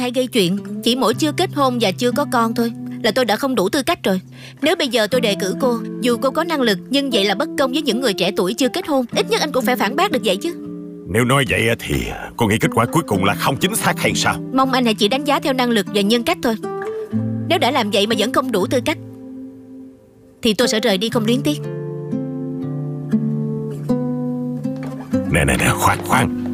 hay gây chuyện. Chỉ mỗi chưa kết hôn và chưa có con thôi là tôi đã không đủ tư cách rồi. Nếu bây giờ tôi đề cử cô, dù cô có năng lực, nhưng vậy là bất công với những người trẻ tuổi chưa kết hôn. Ít nhất anh cũng phải phản bác được vậy chứ. Nếu nói vậy thì cô nghĩ kết quả cuối cùng là không chính xác hay sao? Mong anh hãy chỉ đánh giá theo năng lực và nhân cách thôi. Nếu đã làm vậy mà vẫn không đủ tư cách thì tôi sẽ rời đi không luyến tiếc. Nè, khoan